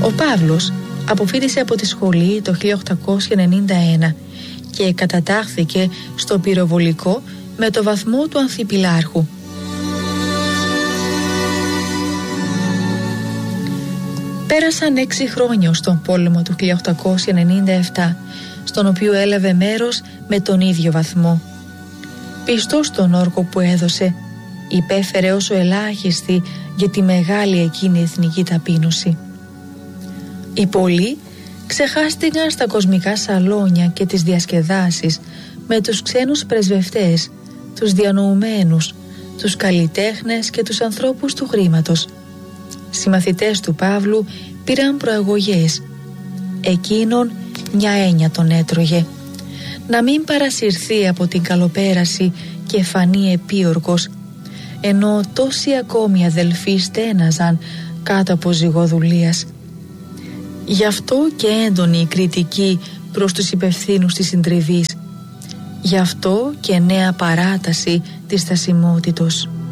Ο Παύλος αποφοίτησε από τη σχολή το 1891 και κατατάχθηκε στο πυροβολικό με το βαθμό του ανθιπυλάρχου. Πέρασαν 6 χρόνια στον πόλεμο του 1897, στον οποίο έλαβε μέρος με τον ίδιο βαθμό. Πιστός στον όρκο που έδωσε, υπέφερε όσο ελάχιστη για τη μεγάλη εκείνη εθνική ταπείνωση. Οι πολλοί ξεχάστηκαν στα κοσμικά σαλόνια και τις διασκεδάσεις με τους ξένους πρεσβευτές, τους διανοουμένους, τους καλλιτέχνες και τους ανθρώπους του χρήματος. Συμμαθητές του Παύλου πήραν προαγωγές. Εκείνον μια έννοια τον έτρωγε: να μην παρασυρθεί από την καλοπέραση και φανεί επίορκος, ενώ τόσοι ακόμη αδελφοί στέναζαν κάτω από ζυγοδουλίας. Γι' αυτό και έντονη η κριτική προς τους υπευθύνους της συντριβής. Γι' αυτό και νέα παράταση της στασιμότητος.